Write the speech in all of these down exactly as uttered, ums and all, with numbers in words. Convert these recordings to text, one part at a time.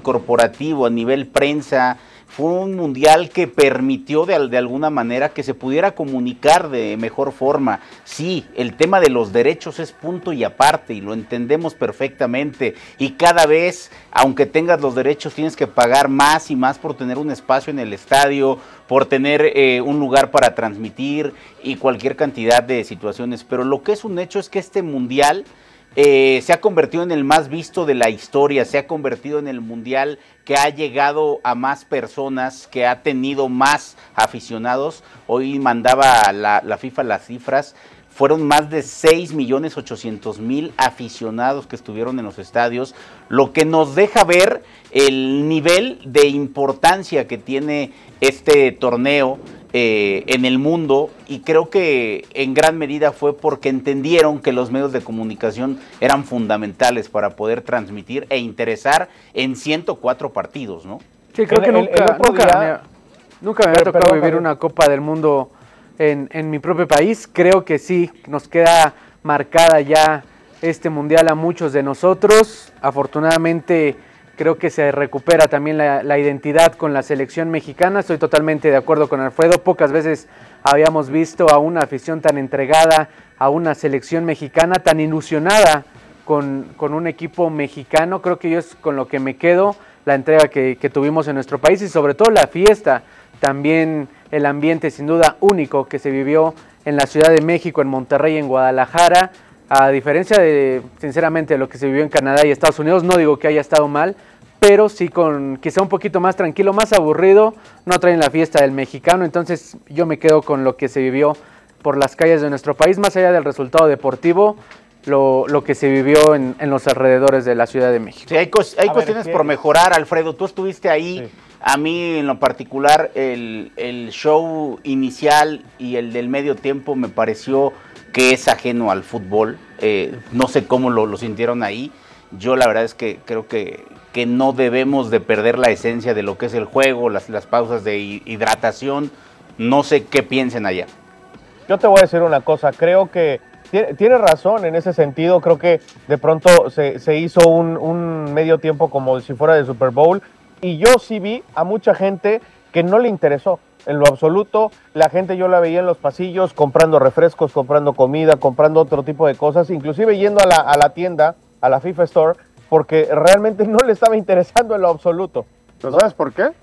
corporativo, a nivel prensa. Fue un mundial que permitió de, de alguna manera que se pudiera comunicar de mejor forma. Sí, el tema de los derechos es punto y aparte y lo entendemos perfectamente. Y cada vez, aunque tengas los derechos, tienes que pagar más y más por tener un espacio en el estadio, por tener eh, un lugar para transmitir y cualquier cantidad de situaciones. Pero lo que es un hecho es que este mundial Eh, se ha convertido en el más visto de la historia, se ha convertido en el mundial que ha llegado a más personas, que ha tenido más aficionados. Hoy mandaba la, la FIFA las cifras, fueron más de seis millones ochocientos mil aficionados que estuvieron en los estadios, lo que nos deja ver el nivel de importancia que tiene este torneo Eh, en el mundo, y creo que en gran medida fue porque entendieron que los medios de comunicación eran fundamentales para poder transmitir e interesar en ciento cuatro partidos, ¿no? Sí, creo el, que el, nunca, el nunca, día... me, nunca me había pero, tocado perdón, vivir perdón. una Copa del Mundo en, en mi propio país. Creo que sí, nos queda marcada ya este mundial a muchos de nosotros. Afortunadamente creo que se recupera también la, la identidad con la selección mexicana. Estoy totalmente de acuerdo con Alfredo. Pocas veces habíamos visto a una afición tan entregada, a una selección mexicana tan ilusionada con, con un equipo mexicano. Creo que yo es con lo que me quedo, la entrega que, que tuvimos en nuestro país y sobre todo la fiesta. También el ambiente sin duda único que se vivió en la Ciudad de México, en Monterrey, en Guadalajara. A diferencia de, sinceramente, de lo que se vivió en Canadá y Estados Unidos, no digo que haya estado mal, pero sí con quizá un poquito más tranquilo, más aburrido, no traen la fiesta del mexicano, entonces yo me quedo con lo que se vivió por las calles de nuestro país, más allá del resultado deportivo, lo, lo que se vivió en, en los alrededores de la Ciudad de México. Sí, hay, cos, hay cuestiones ver, por mejorar, Alfredo, tú estuviste ahí, sí. A mí en lo particular el, el show inicial y el del medio tiempo me pareció que es ajeno al fútbol, eh, no sé cómo lo, lo sintieron ahí. Yo la verdad es que creo que, que no debemos de perder la esencia de lo que es el juego, las, las pausas de hidratación, no sé qué piensen allá. Yo te voy a decir una cosa, creo que tiene, tiene razón en ese sentido, creo que de pronto se, se hizo un, un medio tiempo como si fuera de Super Bowl, y yo sí vi a mucha gente que no le interesó. En lo absoluto, la gente yo la veía en los pasillos comprando refrescos, comprando comida, comprando otro tipo de cosas, inclusive yendo a la, a la tienda, a la FIFA Store, porque realmente no le estaba interesando en lo absoluto. ¿Pero sabes por qué?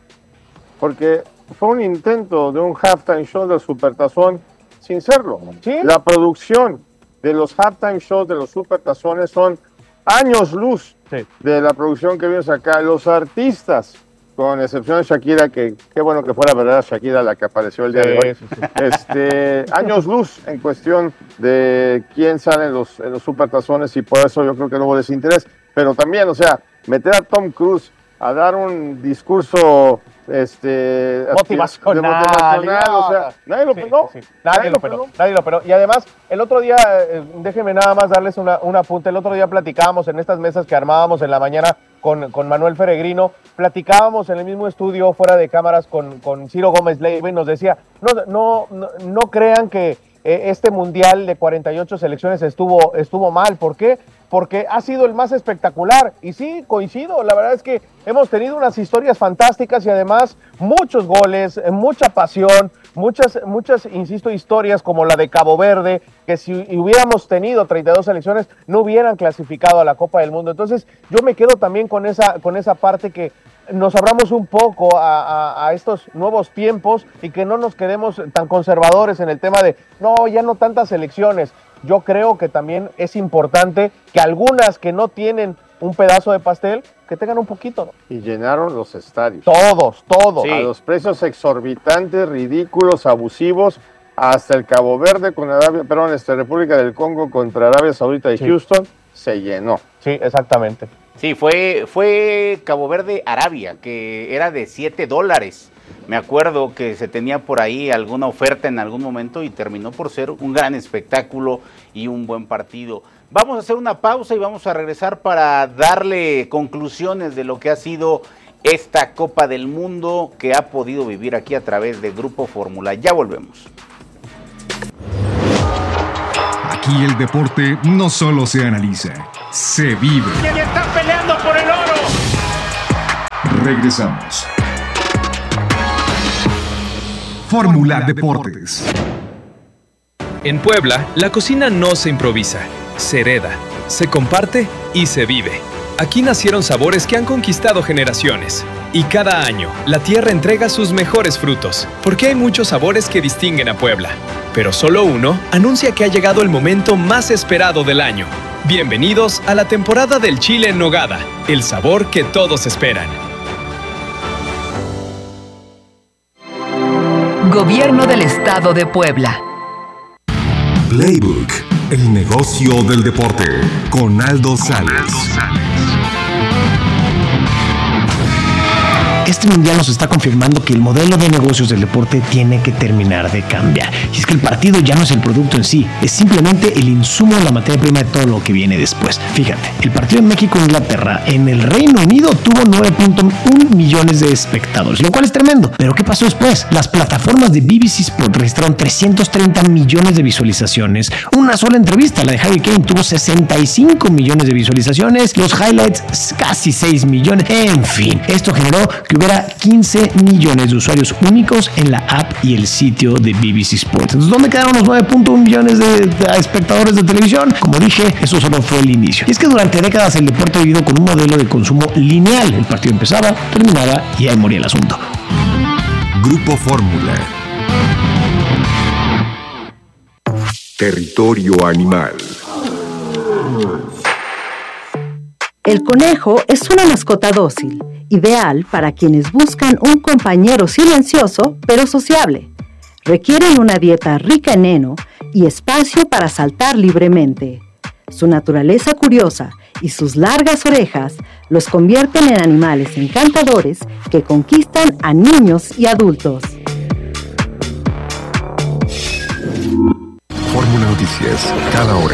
Porque fue un intento de un halftime show del Supertazón sin serlo. ¿Sí? La producción de los halftime shows de los Supertazones son años luz sí. de la producción que vimos acá. Los artistas, con excepción de Shakira, que qué bueno que fuera verdad Shakira la que apareció el día sí, de hoy. Sí, sí. Este, años luz en cuestión de quién sale en los, en los Supertazones, y por eso yo creo que no hubo desinterés. Pero también, o sea, meter a Tom Cruise a dar un discurso este, motivacional, motivacional no. o sea, nadie lo peló. Sí, sí. Nadie, nadie lo peló, nadie lo peló. Y además, el otro día, eh, déjenme nada más darles una, un apunte, el otro día platicábamos en estas mesas que armábamos en la mañana con, con Manuel Peregrino, platicábamos en el mismo estudio, fuera de cámaras, con, con Ciro Gómez Leiva, y nos decía, no, no, no, no crean que eh, este mundial de cuarenta y ocho selecciones estuvo, estuvo mal. ¿Por qué? Porque ha sido el más espectacular, y sí, coincido, la verdad es que hemos tenido unas historias fantásticas y además muchos goles, mucha pasión, muchas, muchas, insisto, historias como la de Cabo Verde, que si hubiéramos tenido treinta y dos selecciones no hubieran clasificado a la Copa del Mundo. Entonces yo me quedo también con esa, con esa parte, que nos abramos un poco a, a, a estos nuevos tiempos y que no nos quedemos tan conservadores en el tema de, no, ya no tantas selecciones. Yo creo que también es importante que algunas que no tienen un pedazo de pastel, que tengan un poquito, ¿no? Y llenaron los estadios. Todos, todos. Sí. A los precios exorbitantes, ridículos, abusivos, hasta el Cabo Verde con Arabia, perdón, este, República del Congo contra Arabia Saudita y sí. Houston, se llenó. Sí, exactamente. Sí, fue, fue Cabo Verde Arabia, que era de siete dólares. Me acuerdo que se tenía por ahí alguna oferta en algún momento y terminó por ser un gran espectáculo y un buen partido. Vamos a hacer una pausa y vamos a regresar para darle conclusiones de lo que ha sido esta Copa del Mundo que ha podido vivir aquí a través de Grupo Fórmula. Ya volvemos. Aquí el deporte no solo se analiza, se vive. ¡Y están peleando por el oro! Regresamos. Fórmula Deportes. En Puebla, la cocina no se improvisa, se hereda, se comparte y se vive. Aquí nacieron sabores que han conquistado generaciones. Y cada año, la tierra entrega sus mejores frutos, porque hay muchos sabores que distinguen a Puebla. Pero solo uno anuncia que ha llegado el momento más esperado del año. Bienvenidos a la temporada del chile en nogada, el sabor que todos esperan. Gobierno del Estado de Puebla. Playbook, el negocio del deporte, con Aldo Sales. Este mundial nos está confirmando que el modelo de negocios del deporte tiene que terminar de cambiar. Y es que el partido ya no es el producto en sí, es simplemente el insumo, la materia prima de todo lo que viene después. Fíjate, el partido en México-Inglaterra en el Reino Unido tuvo nueve punto uno millones de espectadores, lo cual es tremendo. Pero ¿qué pasó después? Las plataformas de B B C Sport registraron trescientos treinta millones de visualizaciones. Una sola entrevista, la de Harry Kane, tuvo sesenta y cinco millones de visualizaciones. Los highlights, casi seis millones. En fin, esto generó que hubiera quince millones de usuarios únicos en la app y el sitio de B B C Sports. Entonces, ¿dónde quedaron los nueve punto uno millones de, de espectadores de televisión? Como dije, eso solo fue el inicio. Y es que durante décadas el deporte ha vivido con un modelo de consumo lineal. El partido empezaba, terminaba y ahí moría el asunto. Grupo Fórmula. Territorio animal. El conejo es una mascota dócil, ideal para quienes buscan un compañero silencioso pero sociable. Requieren una dieta rica en heno y espacio para saltar libremente. Su naturaleza curiosa y sus largas orejas los convierten en animales encantadores que conquistan a niños y adultos. Fórmula Noticias, cada hora.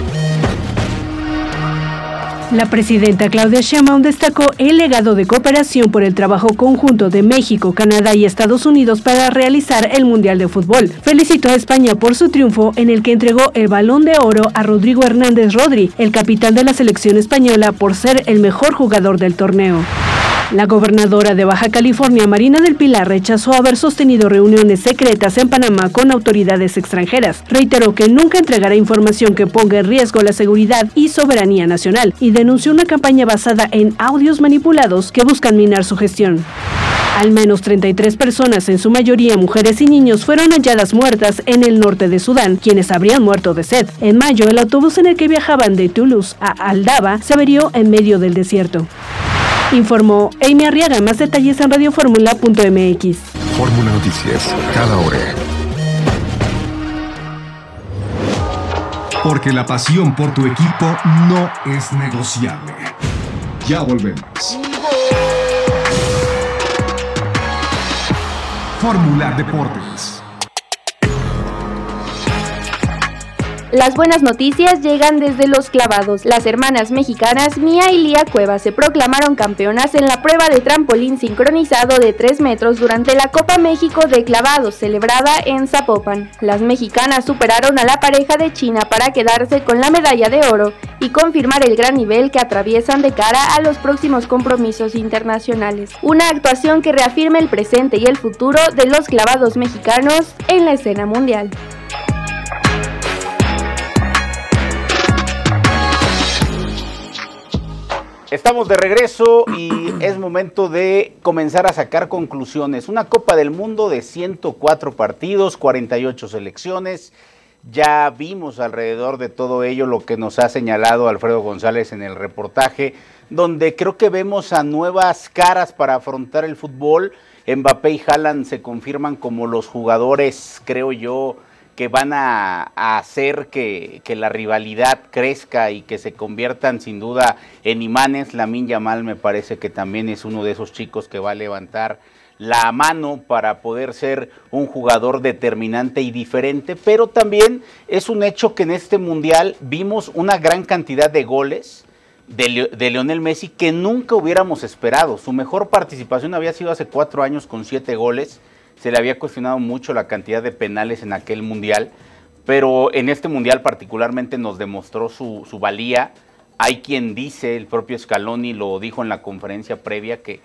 La presidenta Claudia Sheinbaum destacó el legado de cooperación por el trabajo conjunto de México, Canadá y Estados Unidos para realizar el Mundial de Fútbol. Felicitó a España por su triunfo en el que entregó el Balón de Oro a Rodrigo Hernández Rodri, el capitán de la selección española, por ser el mejor jugador del torneo. La gobernadora de Baja California, Marina del Pilar, rechazó haber sostenido reuniones secretas en Panamá con autoridades extranjeras. Reiteró que nunca entregará información que ponga en riesgo la seguridad y soberanía nacional y denunció una campaña basada en audios manipulados que buscan minar su gestión. Al menos treinta y tres personas, en su mayoría mujeres y niños, fueron halladas muertas en el norte de Sudán, quienes habrían muerto de sed. En mayo, el autobús en el que viajaban de Toulouse a Aldaba se averió en medio del desierto. Informó Amy Arriaga. Más detalles en radio fórmula punto m x. Fórmula Noticias, cada hora. Porque la pasión por tu equipo no es negociable. Ya volvemos. Fórmula Deportes. Las buenas noticias llegan desde Los Clavados. Las hermanas mexicanas Mía y Lía Cuevas se proclamaron campeonas en la prueba de trampolín sincronizado de tres metros durante la Copa México de Clavados, celebrada en Zapopan. Las mexicanas superaron a la pareja de China para quedarse con la medalla de oro y confirmar el gran nivel que atraviesan de cara a los próximos compromisos internacionales. Una actuación que reafirma el presente y el futuro de los clavados mexicanos en la escena mundial. Estamos de regreso y es momento de comenzar a sacar conclusiones. Una Copa del Mundo de ciento cuatro partidos, cuarenta y ocho selecciones. Ya vimos alrededor de todo ello lo que nos ha señalado Alfredo González en el reportaje, donde creo que vemos a nuevas caras para afrontar el fútbol. Mbappé y Haaland se confirman como los jugadores, creo yo, que van a, a hacer que, que la rivalidad crezca y que se conviertan sin duda en imanes. Lamine Yamal me parece que también es uno de esos chicos que va a levantar la mano para poder ser un jugador determinante y diferente, pero también es un hecho que en este mundial vimos una gran cantidad de goles de, de Lionel Messi que nunca hubiéramos esperado. Su mejor participación había sido hace cuatro años con siete goles. Se le había cuestionado mucho la cantidad de penales en aquel mundial, pero en este mundial particularmente nos demostró su, su valía. Hay quien dice, el propio Scaloni lo dijo en la conferencia previa, que,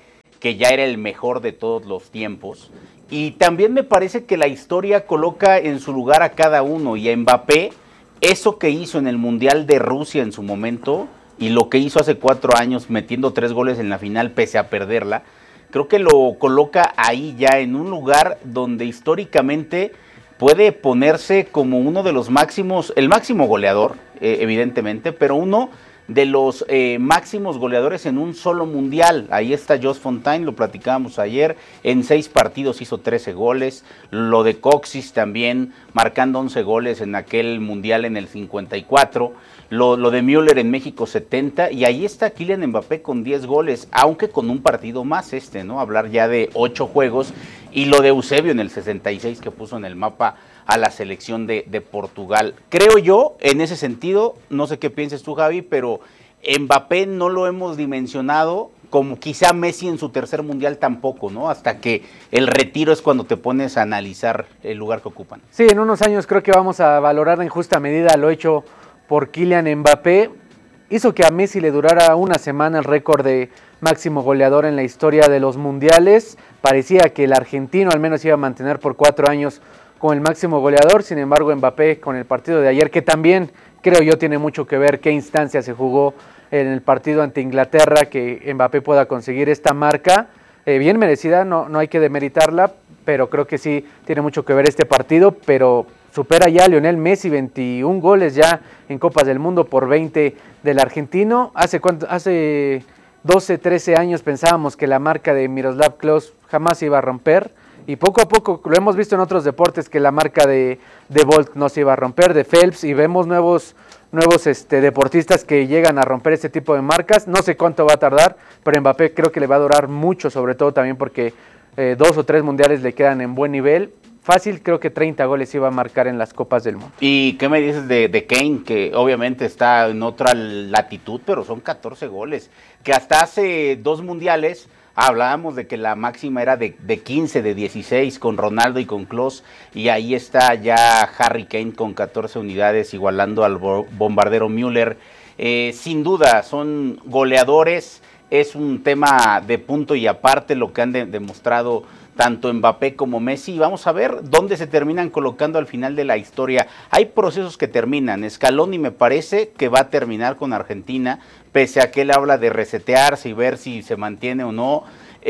que ya era el mejor de todos los tiempos. Y también me parece que la historia coloca en su lugar a cada uno, y a Mbappé, eso que hizo en el Mundial de Rusia en su momento, y lo que hizo hace cuatro años metiendo tres goles en la final pese a perderla, creo que lo coloca ahí ya en un lugar donde históricamente puede ponerse como uno de los máximos, el máximo goleador, eh, evidentemente, pero uno de los eh, máximos goleadores en un solo mundial. Ahí está Jos Fontaine, lo platicábamos ayer, en seis partidos hizo trece goles, lo de Coxis también, marcando once goles en aquel mundial en el cincuenta y cuatro, lo, lo de Müller en México setenta, y ahí está Kylian Mbappé con diez goles, aunque con un partido más este, ¿no? Hablar ya de ocho juegos, y lo de Eusebio en el sesenta y seis que puso en el mapa a la selección de, de Portugal. Creo yo, en ese sentido, no sé qué pienses tú, Javi, pero Mbappé no lo hemos dimensionado como quizá Messi en su tercer mundial tampoco, ¿no? Hasta que el retiro es cuando te pones a analizar el lugar que ocupan. Sí, en unos años creo que vamos a valorar en justa medida lo hecho por Kylian Mbappé. Hizo que a Messi le durara una semana el récord de máximo goleador en la historia de los mundiales. Parecía que el argentino al menos iba a mantener por cuatro años con el máximo goleador. Sin embargo, Mbappé con el partido de ayer, que también creo yo tiene mucho que ver qué instancia se jugó en el partido ante Inglaterra, que Mbappé pueda conseguir esta marca, eh, bien merecida, no, no hay que demeritarla, pero creo que sí tiene mucho que ver este partido, pero supera ya a Lionel Messi, veintiún goles ya en Copas del Mundo por veinte del argentino. Hace, cuánto, hace doce, trece años pensábamos que la marca de Miroslav Klose jamás se iba a romper, y poco a poco lo hemos visto en otros deportes que la marca de, de Bolt no se iba a romper, de Phelps, y vemos nuevos, nuevos este, deportistas que llegan a romper este tipo de marcas. No sé cuánto va a tardar, pero Mbappé creo que le va a durar mucho, sobre todo también porque eh, dos o tres mundiales le quedan en buen nivel. Fácil, creo que treinta goles iba a marcar en las Copas del Mundo. ¿Y qué me dices de, de Kane, que obviamente está en otra latitud, pero son catorce goles? Que hasta hace dos mundiales hablábamos de que la máxima era de, de quince, de dieciséis, con Ronaldo y con Klose, y ahí está ya Harry Kane con catorce unidades, igualando al bombardero Müller. Eh, sin duda, son goleadores, es un tema de punto y aparte lo que han de, demostrado tanto Mbappé como Messi, y vamos a ver dónde se terminan colocando al final de la historia. Hay procesos que terminan, Scaloni me parece que va a terminar con Argentina, pese a que él habla de resetearse y ver si se mantiene o no.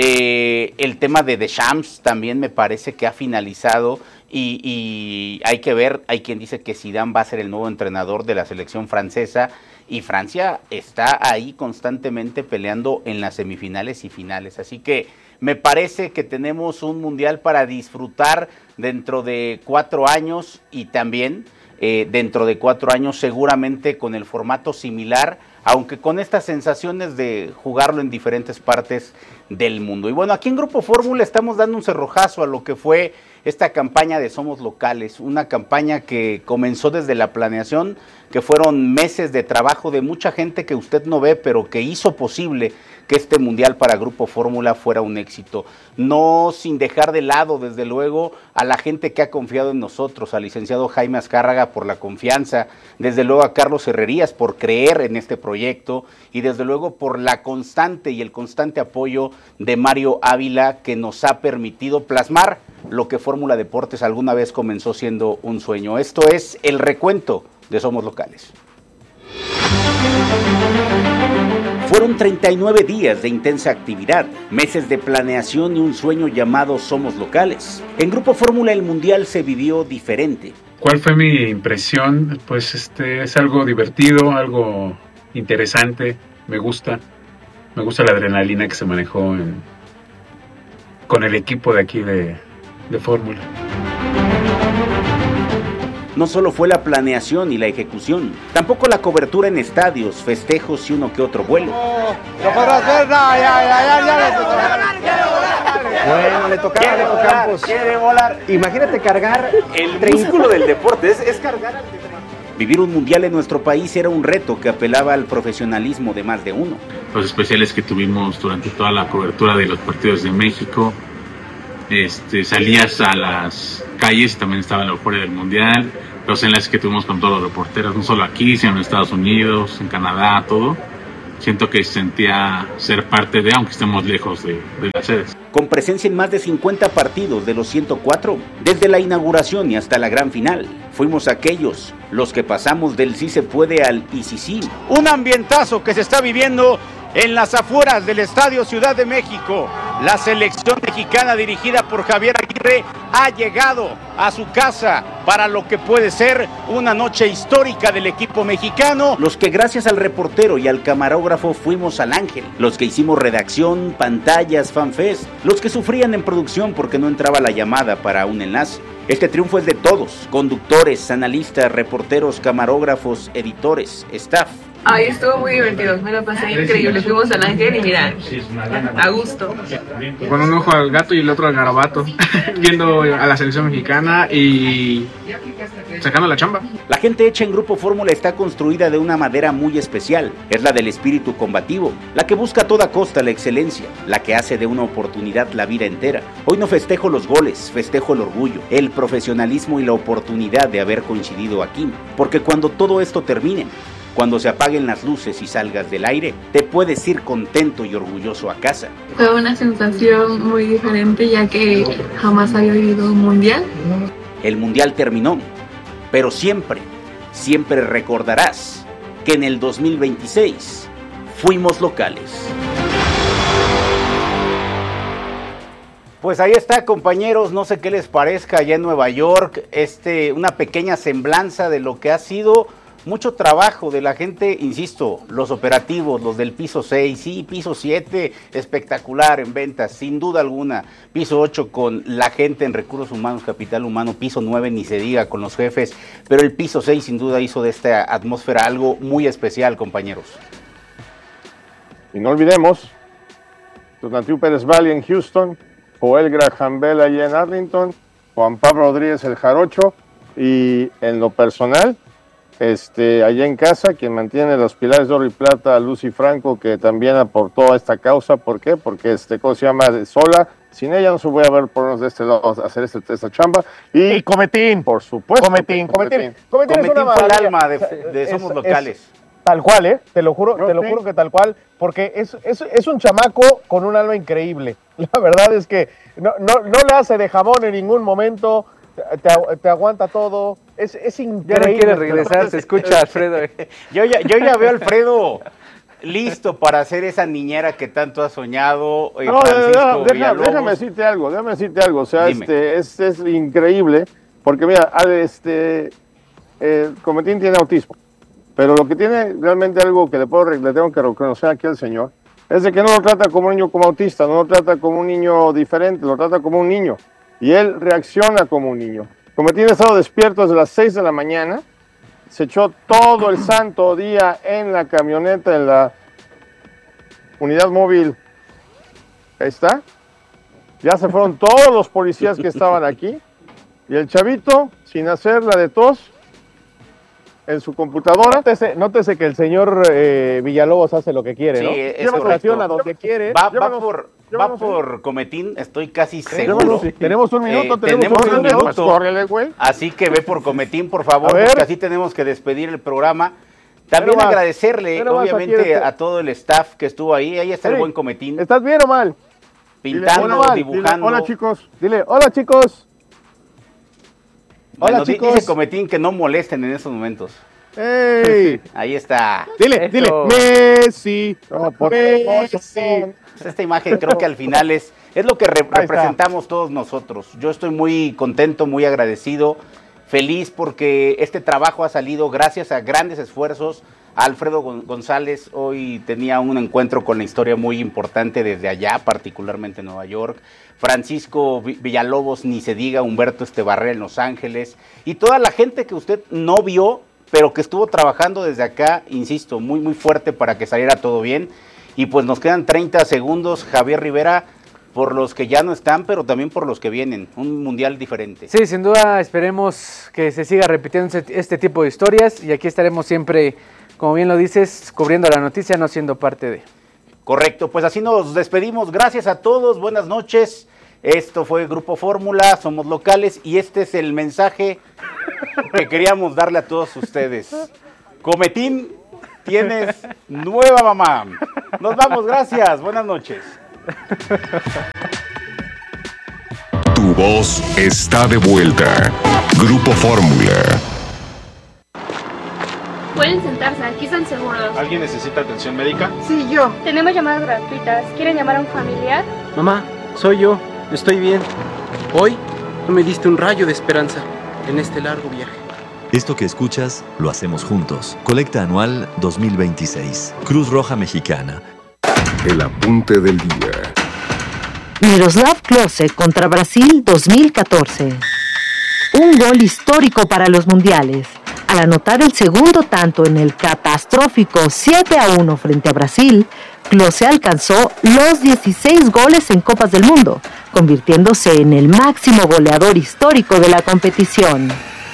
Eh, el tema de Deschamps también me parece que ha finalizado, y, y hay que ver, hay quien dice que Zidane va a ser el nuevo entrenador de la selección francesa, y Francia está ahí constantemente peleando en las semifinales y finales, así que me parece que tenemos un mundial para disfrutar dentro de cuatro años, y también eh, dentro de cuatro años seguramente con el formato similar, aunque con estas sensaciones de jugarlo en diferentes partes del mundo. Y bueno, aquí en Grupo Fórmula estamos dando un cerrojazo a lo que fue esta campaña de Somos Locales, una campaña que comenzó desde la planeación, que fueron meses de trabajo de mucha gente que usted no ve, pero que hizo posible que este mundial para Grupo Fórmula fuera un éxito. No sin dejar de lado, desde luego, a la gente que ha confiado en nosotros, al licenciado Jaime Azcárraga por la confianza, desde luego a Carlos Herrerías por creer en este proyecto, y desde luego por la constante y el constante apoyo de Mario Ávila, que nos ha permitido plasmar lo que Fórmula Deportes alguna vez comenzó siendo un sueño. Esto es el recuento de Somos Locales. Fueron treinta y nueve días de intensa actividad, meses de planeación y un sueño llamado Somos Locales. En Grupo Fórmula el Mundial se vivió diferente. ¿Cuál fue mi impresión? Pues este es algo divertido, algo interesante, me gusta. Me gusta la adrenalina que se manejó en, con el equipo de aquí de, de Fórmula. No solo fue la planeación y la ejecución, tampoco la cobertura en estadios, festejos y uno que otro vuelo. Bueno, le tocaba a Beto Campos. Quiere volar. Imagínate cargar el músculo del deporte, es, es cargar al deporte. Vivir un mundial en nuestro país era un reto que apelaba al profesionalismo de más de uno. Los especiales que tuvimos durante toda la cobertura de los partidos de México, este, salías a las calles, también estaba la euforia del mundial, los enlaces que tuvimos con todos los reporteros, no solo aquí, sino en Estados Unidos, en Canadá, todo. siento que sentía ser parte de, aunque estemos lejos de, de las sedes. Con presencia en más de cincuenta partidos de los ciento cuatro, desde la inauguración y hasta la gran final, fuimos aquellos los que pasamos del sí se puede al y sí sí. Un ambientazo que se está viviendo en las afueras del Estadio Ciudad de México. La selección mexicana dirigida por Javier Aguirre ha llegado a su casa para lo que puede ser una noche histórica del equipo mexicano. Los que gracias al reportero y al camarógrafo fuimos al Ángel, los que hicimos redacción, pantallas, fanfest, los que sufrían en producción porque no entraba la llamada para un enlace. Este triunfo es de todos, conductores, analistas, reporteros, camarógrafos, editores, staff. Ay, estuvo muy divertido, me la pasé increíble. Fuimos al Ángel y mira, a gusto. Con un ojo al gato y el otro al garabato, viendo a la selección mexicana y sacando la chamba. La gente hecha en Grupo Fórmula está construida de una madera muy especial. Es la del espíritu combativo, la que busca a toda costa la excelencia, la que hace de una oportunidad la vida entera. Hoy no festejo los goles, festejo el orgullo, el profesionalismo y la oportunidad de haber coincidido aquí. Porque cuando todo esto termine, cuando se apaguen las luces y salgas del aire, te puedes ir contento y orgulloso a casa. Fue una sensación muy diferente ya que jamás había vivido un mundial. El mundial terminó, pero siempre, siempre recordarás que en el dos mil veintiséis fuimos locales. Pues ahí está, compañeros, no sé qué les parezca allá en Nueva York, este, una pequeña semblanza de lo que ha sido mucho trabajo de la gente, insisto, los operativos, los del piso seis, sí, piso siete, espectacular en ventas, sin duda alguna, piso ocho con la gente en recursos humanos, capital humano, piso nueve ni se diga con los jefes, pero el piso seis sin duda hizo de esta atmósfera algo muy especial, compañeros. Y no olvidemos, Tonatiuh Pérez Valle en Houston, Joel Graham Bell allá en Arlington, Juan Pablo Rodríguez el Jarocho, y en lo personal, Este, allá en casa, quien mantiene los pilares de oro y plata, Lucy Franco, que también aportó a esta causa. ¿Por qué? Porque este, ¿cómo se llama? Sola, sin ella no se voy a ver por de este lado hacer este, esta chamba. Y, y Cometín, por supuesto. Cometín, Cometín. Cometín, Cometín, Cometín es una fue el alma de, de Somos es, Locales. Es, tal cual, ¿eh? Te lo juro, no, te lo sí. juro que tal cual, porque es, es, es un chamaco con un alma increíble. La verdad es que no, no, no le hace de jamón en ningún momento. Te, te aguanta todo, es, es increíble. Ya no quiere regresar, se escucha Alfredo. yo, ya, yo ya veo a Alfredo listo para ser esa niñera que tanto ha soñado. Eh, no, Francisco deja, déjame decirte algo, déjame decirte algo, o sea, este, es, es increíble, porque mira, este, eh, Cometín tiene autismo, pero lo que tiene realmente algo que le, puedo, le tengo que reconocer aquí al señor, es de que no lo trata como un niño como autista, no lo trata como un niño diferente, lo trata como un niño. Y él reacciona como un niño. Cometín ha estado despierto desde las seis de la mañana, se echó todo el santo día en la camioneta, en la unidad móvil. Ahí está. Ya se fueron todos los policías que estaban aquí. Y el chavito, sin hacer la de tos, en su computadora. Nótese, nótese que el señor eh, Villalobos hace lo que quiere, sí, ¿no? Es Lleva corrección a donde quiere. Va, va por, va por Cometín, estoy casi seguro. Sí. Tenemos un minuto, eh, tenemos, tenemos un minuto. minuto. Córrele, güey. Así que ve por Cometín, por favor, porque así tenemos que despedir el programa. También más, agradecerle, obviamente, a todo el staff que estuvo ahí. Ahí está sí. el buen Cometín. ¿Estás bien o mal? Pintando, dile, dibujando. Dile, hola, chicos. Dile, hola, chicos. Bueno, hola, chicos. Dice Cometín que no molesten en estos momentos. ¡Ey! Ahí está. Dile, Eso. dile, Messi. No, por Messi. Esta imagen creo que al final es, es lo que re representamos todos nosotros. Yo estoy muy contento, muy agradecido, feliz porque este trabajo ha salido gracias a grandes esfuerzos. Alfredo González hoy tenía un encuentro con la historia muy importante desde allá, particularmente en Nueva York. Francisco Villalobos, ni se diga, Humberto Estebarrera en Los Ángeles. Y toda la gente que usted no vio, pero que estuvo trabajando desde acá, insisto, muy muy fuerte para que saliera todo bien. Y pues nos quedan treinta segundos, Javier Rivera, por los que ya no están, pero también por los que vienen, un mundial diferente. Sí, sin duda esperemos que se siga repitiendo este tipo de historias y aquí estaremos siempre, como bien lo dices, cubriendo la noticia, no siendo parte de... Correcto, pues así nos despedimos, gracias a todos, buenas noches. Esto fue Grupo Fórmula, somos locales y este es el mensaje que queríamos darle a todos ustedes. Cometín, tienes nueva mamá. Nos vamos, gracias, buenas noches. Tu voz está de vuelta. Grupo Fórmula. Pueden sentarse, aquí están seguros. ¿Alguien necesita atención médica? Sí, yo. Tenemos llamadas gratuitas. ¿Quieren llamar a un familiar? Mamá, soy yo. Estoy bien. Hoy me diste un rayo de esperanza en este largo viaje. Esto que escuchas, lo hacemos juntos. Colecta anual dos mil veintiséis. Cruz Roja Mexicana. El apunte del día. Miroslav Klose contra Brasil dos mil catorce. Un gol histórico para los mundiales. Al anotar el segundo tanto en el catastrófico siete a uno frente a Brasil, Klose alcanzó los dieciséis goles en Copas del Mundo, convirtiéndose en el máximo goleador histórico de la competición.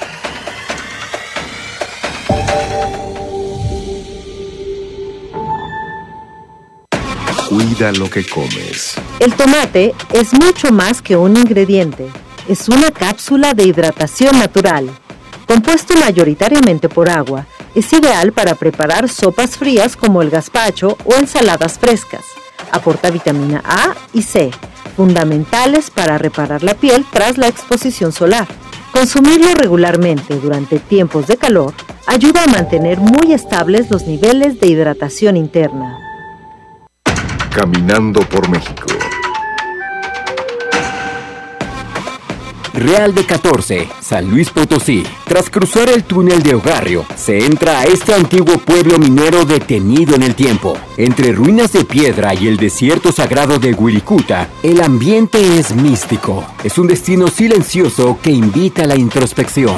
Cuida lo que comes. El tomate es mucho más que un ingrediente. Es una cápsula de hidratación natural. Compuesto mayoritariamente por agua, es ideal para preparar sopas frías como el gazpacho o ensaladas frescas. Aporta vitamina A y C, fundamentales para reparar la piel tras la exposición solar. Consumirlo regularmente durante tiempos de calor ayuda a mantener muy estables los niveles de hidratación interna. Caminando por México. Real de catorce, San Luis Potosí. Tras cruzar el túnel de Ogarrio, se entra a este antiguo pueblo minero detenido en el tiempo. Entre ruinas de piedra y el desierto sagrado de Wirikuta, el ambiente es místico. Es un destino silencioso que invita a la introspección.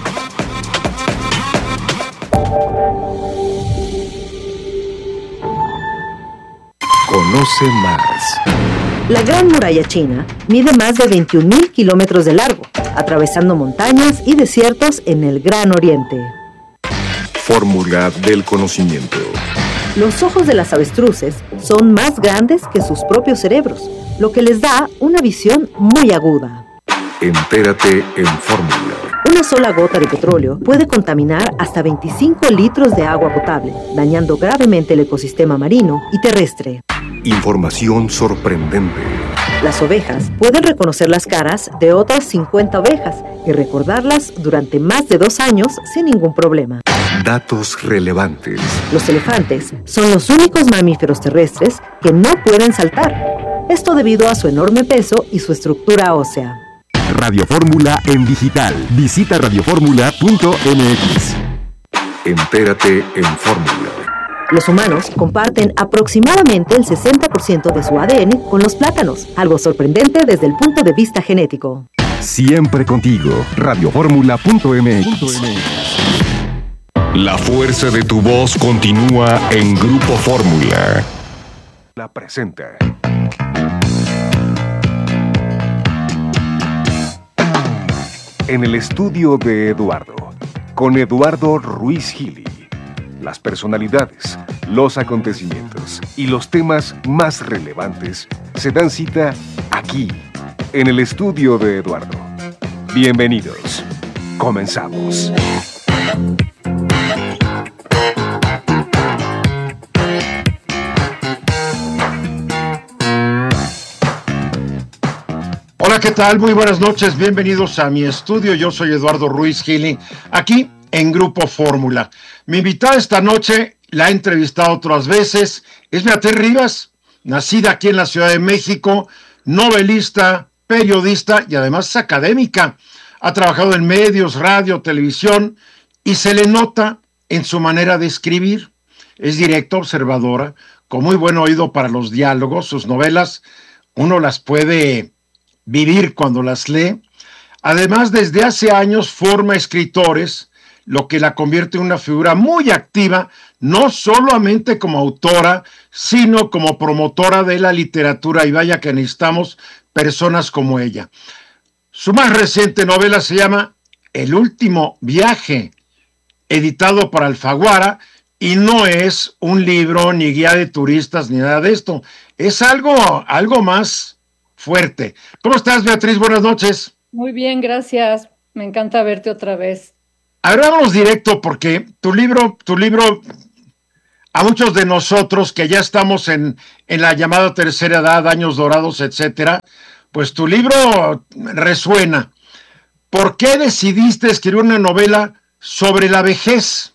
Conoce más. La Gran Muralla China mide más de veintiún mil kilómetros de largo, atravesando montañas y desiertos en el Gran Oriente. Fórmula del conocimiento. Los ojos de las avestruces son más grandes que sus propios cerebros, lo que les da una visión muy aguda. Entérate en Fórmula. Una sola gota de petróleo puede contaminar hasta veinticinco litros de agua potable, dañando gravemente el ecosistema marino y terrestre. Información sorprendente. Las ovejas pueden reconocer las caras de otras cincuenta ovejas y recordarlas durante más de dos años sin ningún problema. Datos relevantes. Los elefantes son los únicos mamíferos terrestres que no pueden saltar. Esto debido a su enorme peso y su estructura ósea. Radio Fórmula en digital. Visita radio fórmula punto m x. Entérate en Fórmula. Los humanos comparten aproximadamente el sesenta por ciento de su A D N con los plátanos, algo sorprendente desde el punto de vista genético. Siempre contigo. radio fórmula punto m x. La fuerza de tu voz continúa en Grupo Fórmula. La presenta. En el estudio de Eduardo, con Eduardo Ruiz Gili. Las personalidades, los acontecimientos y los temas más relevantes se dan cita aquí, en el estudio de Eduardo. Bienvenidos. Comenzamos. Hola, ¿qué tal? Muy buenas noches, bienvenidos a mi estudio. Yo soy Eduardo Ruiz Gili, aquí en Grupo Fórmula. Mi invitada esta noche, la he entrevistado otras veces, es Beatriz Rivas, nacida aquí en la Ciudad de México, novelista, periodista y además es académica. Ha trabajado en medios, radio, televisión y se le nota en su manera de escribir. Es directa, observadora, con muy buen oído para los diálogos. Sus novelas uno las puede vivir cuando las lee. Además, desde hace años forma escritores, lo que la convierte en una figura muy activa, no solamente como autora, sino como promotora de la literatura, y vaya que necesitamos personas como ella. Su más reciente novela se llama El último viaje, editado por Alfaguara, y no es un libro ni guía de turistas ni nada de esto, es algo, algo más fuerte. ¿Cómo estás, Beatriz? Buenas noches. Muy bien, gracias. Me encanta verte otra vez. Hablámonos directo porque tu libro, tu libro a muchos de nosotros que ya estamos en, en la llamada tercera edad, años dorados, etcétera, pues tu libro resuena. ¿Por qué decidiste escribir una novela sobre la vejez?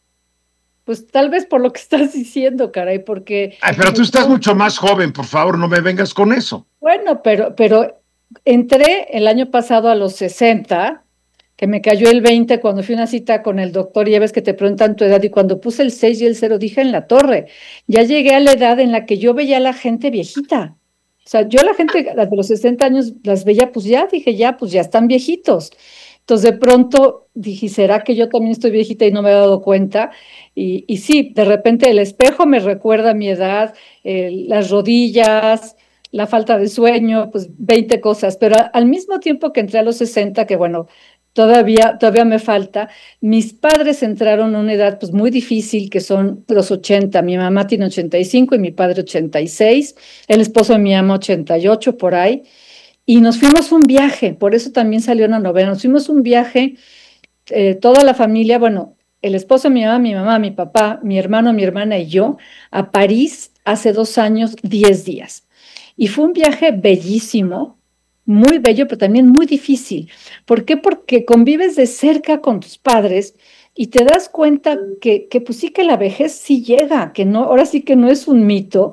Pues tal vez por lo que estás diciendo, caray, porque... Ay, pero tú estás mucho más joven, por favor, no me vengas con eso. Bueno, pero, pero entré el año pasado a los sesenta, que me cayó el veinte cuando fui a una cita con el doctor, y ya ves que te preguntan tu edad, y cuando puse el seis y el cero dije en la torre, ya llegué a la edad en la que yo veía a la gente viejita. O sea, yo a la gente las de los sesenta años las veía, pues ya, dije ya, pues ya están viejitos. Entonces de pronto dije, ¿será que yo también estoy viejita y no me he dado cuenta? Y, y sí, de repente el espejo me recuerda a mi edad, eh, las rodillas, la falta de sueño, pues veinte cosas, pero a, al mismo tiempo que entré a los sesenta, que bueno, todavía, todavía me falta, mis padres entraron a una edad pues muy difícil, que son los ochenta, mi mamá tiene ochenta y cinco y mi padre ochenta y seis, el esposo de mi mamá ochenta y ocho por ahí, y nos fuimos un viaje, por eso también salió una novela, nos fuimos un viaje, eh, toda la familia, bueno, el esposo de mi mamá, mi mamá, mi papá, mi hermano, mi hermana y yo, a París hace dos años, diez días. Y fue un viaje bellísimo, muy bello, pero también muy difícil. ¿Por qué? Porque convives de cerca con tus padres y te das cuenta que, que pues sí que la vejez sí llega, que no, ahora sí que no es un mito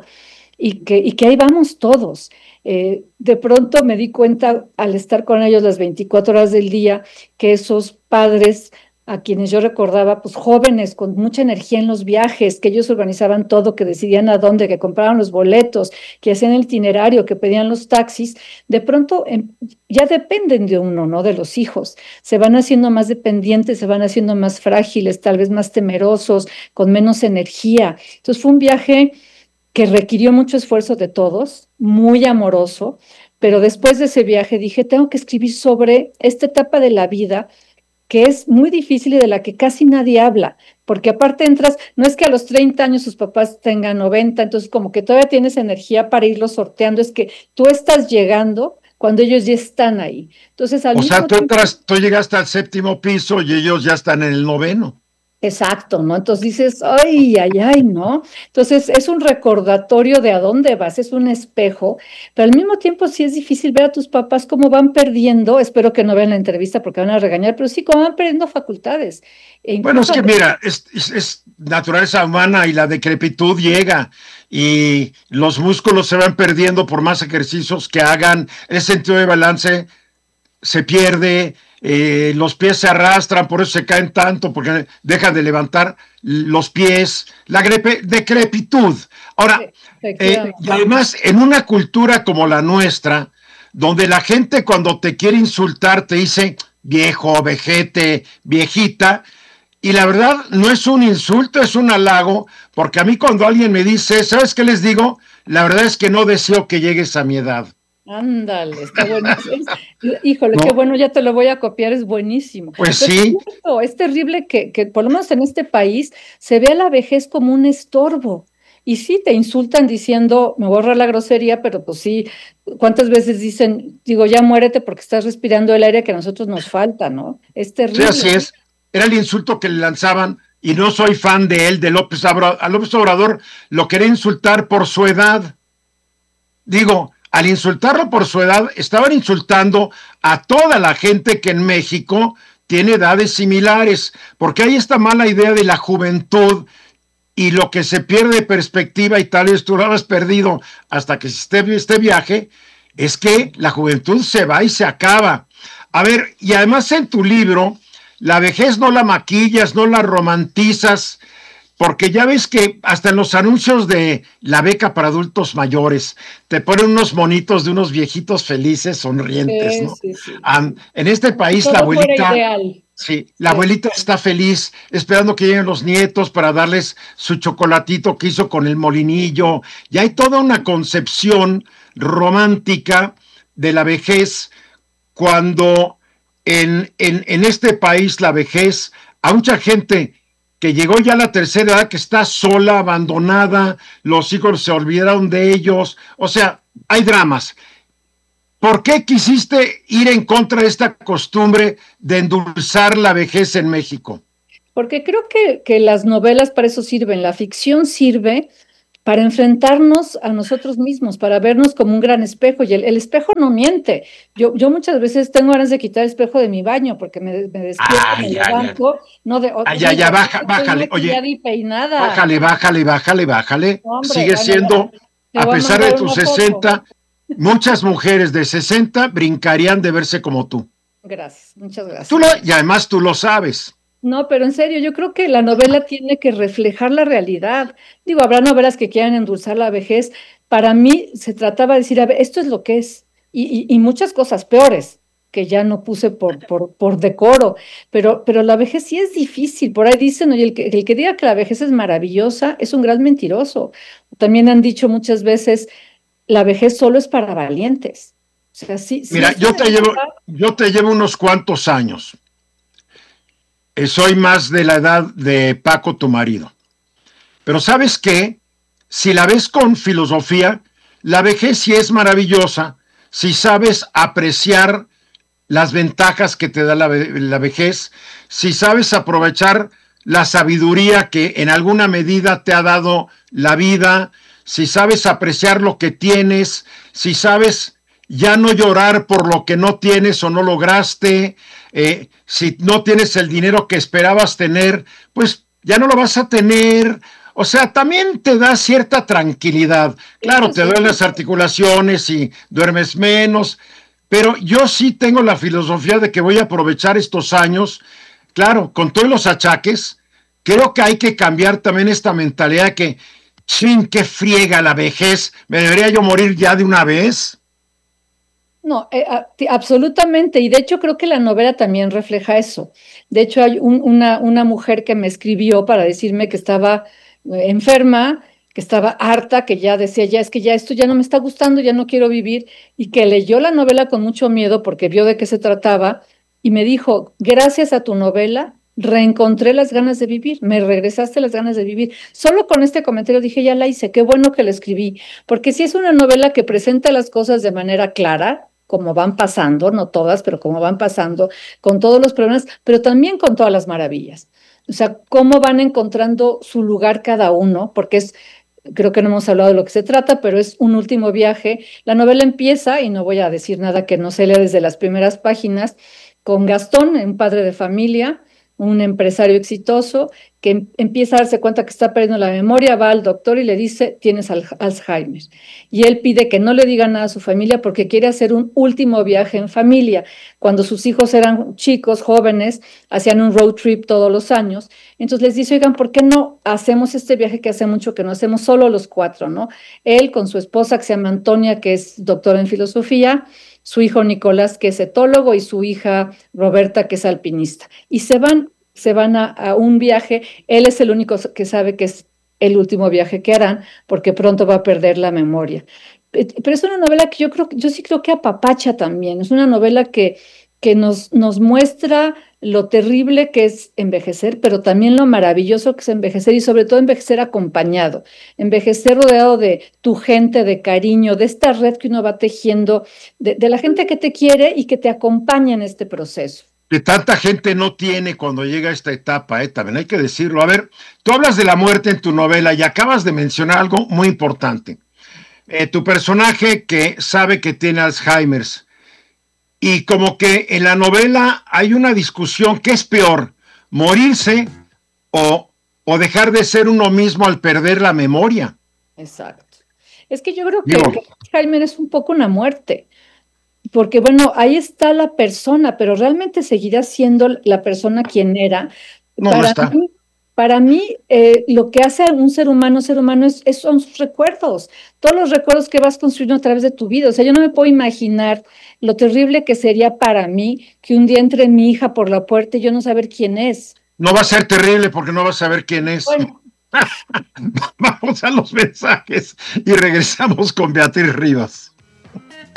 y que, y que ahí vamos todos. Eh, de pronto me di cuenta al estar con ellos las veinticuatro horas del día que esos padres a quienes yo recordaba, pues jóvenes con mucha energía en los viajes, que ellos organizaban todo, que decidían a dónde, que compraban los boletos, que hacían el itinerario, que pedían los taxis, de pronto eh, ya dependen de uno, ¿no? De los hijos. Se van haciendo más dependientes, se van haciendo más frágiles, tal vez más temerosos, con menos energía. Entonces fue un viaje que requirió mucho esfuerzo de todos, muy amoroso, pero después de ese viaje dije, tengo que escribir sobre esta etapa de la vida que es muy difícil y de la que casi nadie habla, porque aparte entras, no es que a los treinta años sus papás tengan noventa, entonces como que todavía tienes energía para irlos sorteando, es que tú estás llegando cuando ellos ya están ahí. Entonces, al o mismo sea, tú, tiempo, entras, tú llegaste al séptimo piso y ellos ya están en el noveno. exacto, ¿no? Entonces dices, ay, ay, ay, ¿no? Entonces es un recordatorio de a dónde vas, es un espejo, pero al mismo tiempo sí es difícil ver a tus papás cómo van perdiendo, espero que no vean la entrevista porque van a regañar, pero sí cómo van perdiendo facultades. E Bueno, es que incluso- mira, es, es, es naturaleza humana y la decrepitud llega y los músculos se van perdiendo por más ejercicios que hagan, el sentido de balance se pierde, eh, los pies se arrastran, por eso se caen tanto, porque dejan de levantar los pies, la grepe, decrepitud. Ahora, eh, efectivamente. y además, en una cultura como la nuestra, donde la gente cuando te quiere insultar te dice viejo, vejete, viejita, y la verdad no es un insulto, es un halago, porque a mí cuando alguien me dice, ¿sabes qué les digo? La verdad es que no deseo que llegues a mi edad. Ándale, está bueno. Es- híjole, No. qué bueno, ya te lo voy a copiar, es buenísimo. Pues Pero sí. Es cierto, es terrible que, que por lo menos en este país se vea la vejez como un estorbo. Y sí, te insultan diciendo, me voy a ahorrar la grosería, pero pues sí, ¿cuántas veces dicen, digo, ya muérete porque estás respirando el aire que a nosotros nos falta, ¿no? Es Sí, terrible. así es. Era el insulto que le lanzaban, y no soy fan de él, de López Obrador. A López Obrador lo quería insultar por su edad. Digo, al insultarlo por su edad, estaban insultando a toda la gente que en México tiene edades similares, porque hay esta mala idea de la juventud y lo que se pierde de perspectiva, y tal vez tú lo has perdido hasta que esté este viaje, es que la juventud se va y se acaba. A ver, y además en tu libro, la vejez no la maquillas, no la romantizas, porque ya ves que hasta en los anuncios de la beca para adultos mayores te ponen unos monitos de unos viejitos felices, sonrientes, Sí, ¿no? sí, sí. Um, en este país Todo la fuera abuelita... ideal. Sí, la abuelita está feliz, esperando que lleguen los nietos para darles su chocolatito que hizo con el molinillo. Y hay toda una concepción romántica de la vejez, cuando en, en, en este país la vejez, a mucha gente que llegó ya a la tercera edad, que está sola, abandonada, los hijos se olvidaron de ellos, o sea, hay dramas. ¿Por qué quisiste ir en contra de esta costumbre de endulzar la vejez en México? Porque creo que, que las novelas para eso sirven, la ficción sirve para enfrentarnos a nosotros mismos, para vernos como un gran espejo, y el, el espejo no miente. Yo, yo muchas veces tengo ganas de quitar el espejo de mi baño, porque me, me despierto, Ay, me ya, levanto, no de Ah, ya, ya, baja, bájale, oye, y peinada. bájale, bájale, bájale, bájale. No, hombre, Sigue bueno, siendo, te a voy a pesar de mandar tus una foto. sesenta, muchas mujeres de sesenta brincarían de verse como tú. Gracias, muchas gracias. Tú lo, y además tú lo sabes. No, pero en serio, yo creo que la novela tiene que reflejar la realidad. Digo, habrá novelas que quieran endulzar la vejez. Para mí se trataba de decir, a ver, esto es lo que es, y, y, y muchas cosas peores que ya no puse por, por, por decoro, pero, pero la vejez sí es difícil. Por ahí dicen, oye, el que, el que diga que la vejez es maravillosa es un gran mentiroso. También han dicho muchas veces, la vejez solo es para valientes. O sea, sí, sí Mira, es yo una te llevo, etapa- yo te llevo unos cuantos años. Eh, soy más de la edad de Paco, tu marido. Pero ¿sabes qué? Si la ves con filosofía, la vejez sí es maravillosa si sabes apreciar las ventajas que te da la, ve- la vejez, si sabes aprovechar la sabiduría que en alguna medida te ha dado la vida, si sabes apreciar lo que tienes, si sabes ya no llorar por lo que no tienes o no lograste, eh, si no tienes el dinero que esperabas tener, pues ya no lo vas a tener. O sea, también te da cierta tranquilidad. Claro, te duelen las articulaciones y duermes menos, pero yo sí tengo la filosofía de que voy a aprovechar estos años, claro, con todos los achaques. Creo que hay que cambiar también esta mentalidad que, chin, qué friega la vejez, ¿me debería yo morir ya de una vez? No, eh, a- ti- absolutamente. Y de hecho creo que la novela también refleja eso. De hecho hay un- una, una mujer que me escribió para decirme que estaba eh, enferma, que estaba harta, que ya decía, ya es que ya esto ya no me está gustando, ya no quiero vivir, y que leyó la novela con mucho miedo porque vio de qué se trataba y me dijo, gracias a tu novela reencontré las ganas de vivir, me regresaste las ganas de vivir. Solo con este comentario dije, ya la hice, qué bueno que la escribí, porque si es una novela que presenta las cosas de manera clara, como van pasando, no todas, pero como van pasando, con todos los problemas, pero también con todas las maravillas. O sea, cómo van encontrando su lugar cada uno, porque es, creo que no hemos hablado de lo que se trata, pero es un último viaje. La novela empieza, y no voy a decir nada que no se lea desde las primeras páginas, con Gastón, un padre de familia, un empresario exitoso, que em- empieza a darse cuenta que está perdiendo la memoria, va al doctor y le dice, tienes al- Alzheimer. Y él pide que no le diga nada a su familia porque quiere hacer un último viaje en familia. Cuando sus hijos eran chicos, jóvenes, hacían un road trip todos los años. Entonces les dice, oigan, ¿por qué no hacemos este viaje que hace mucho que no hacemos solo los cuatro, ¿no? Él con su esposa que se llama Antonia, que es doctora en filosofía, su hijo Nicolás, que es etólogo, y su hija Roberta, que es alpinista. Y se van, se van a, a un viaje. Él es el único que sabe que es el último viaje que harán, porque pronto va a perder la memoria. Eh, Pero es una novela que yo creo, yo sí creo que apapacha también. Es una novela que, que nos, nos muestra lo terrible que es envejecer, pero también lo maravilloso que es envejecer, y sobre todo envejecer acompañado, envejecer rodeado de tu gente, de cariño, de esta red que uno va tejiendo, de, de la gente que te quiere y que te acompaña en este proceso. Que tanta gente no tiene cuando llega a esta etapa, ¿eh? También hay que decirlo. A ver, tú hablas de la muerte en tu novela y acabas de mencionar algo muy importante. Eh, tu personaje que sabe que tiene Alzheimer's, y como que en la novela hay una discusión, ¿qué es peor? ¿Morirse o, o dejar de ser uno mismo al perder la memoria? Exacto. Es que yo creo que, Digo, que Alzheimer es un poco una muerte, porque bueno, ahí está la persona, pero realmente seguirá siendo la persona quien era. No, no Para está. mí, para mí eh, lo que hace a un ser humano ser humano es, es- son sus recuerdos, todos los recuerdos que vas construyendo a través de tu vida. O sea, yo no me puedo imaginar lo terrible que sería para mí que un día entre mi hija por la puerta y yo no saber quién es. No va a ser terrible porque no vas a saber quién es. Bueno, Vamos a los mensajes y regresamos con Beatriz Rivas.